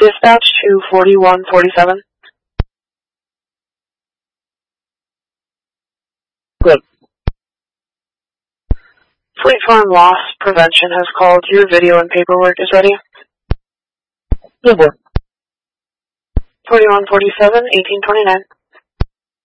Dispatch to 4147. Good. Fleet Farm Loss Prevention has called. Your video and paperwork is ready. Good work. 4147, 1829.